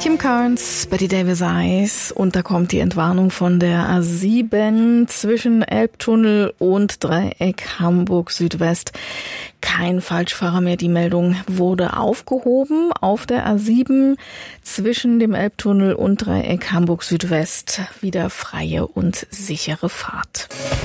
Kim Carnes, Betty Davis Eyes, und da kommt die Entwarnung von der A7 zwischen Elbtunnel und Dreieck Hamburg Südwest. Kein Falschfahrer mehr, die Meldung wurde aufgehoben auf der A7 zwischen dem Elbtunnel und Dreieck Hamburg Südwest. Wieder freie und sichere Fahrt.